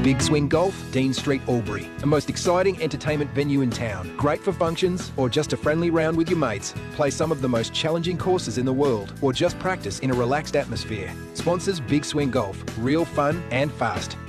Big Swing Golf, Dean Street, Albury. The most exciting entertainment venue in town. Great for functions or just a friendly round with your mates. Play some of the most challenging courses in the world or just practice in a relaxed atmosphere. Sponsors Big Swing Golf. Real fun and fast.